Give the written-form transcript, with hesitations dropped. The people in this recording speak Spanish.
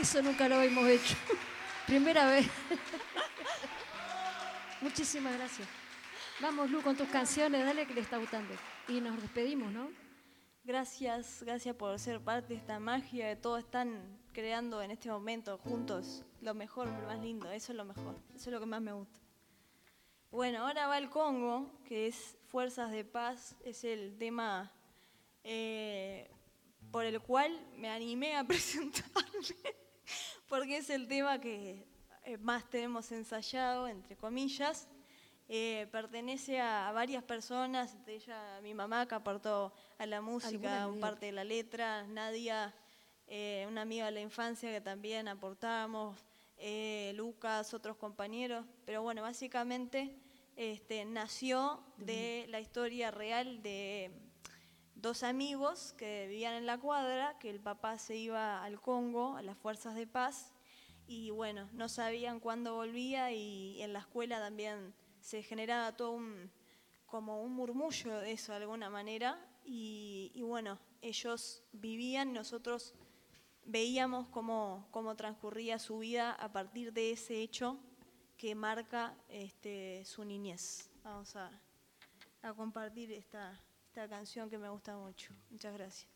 Eso nunca lo hemos hecho. Primera vez. Muchísimas gracias. Vamos, Lu, con tus canciones, dale que le está gustando. Y nos despedimos, ¿no? Gracias, gracias por ser parte de esta magia que todos están creando en este momento juntos. Lo mejor, lo más lindo, eso es lo mejor, eso es lo que más me gusta. Bueno, ahora va el Congo, que es Fuerzas de Paz, es el tema por el cual me animé a presentarme, porque es el tema que más tenemos ensayado, entre comillas. Pertenece a varias personas, entre ellas a mi mamá que aportó a la música parte de la letra, Nadia, una amiga de la infancia que también aportábamos, Lucas, otros compañeros, pero bueno, básicamente nació de la historia real de dos amigos que vivían en la cuadra, que el papá se iba al Congo, a las Fuerzas de Paz, y bueno, no sabían cuándo volvía y en la escuela también se generaba todo como un murmullo de eso de alguna manera y bueno, ellos vivían, nosotros veíamos cómo transcurría su vida a partir de ese hecho que marca su niñez. Vamos a compartir esta canción que me gusta mucho. Muchas gracias.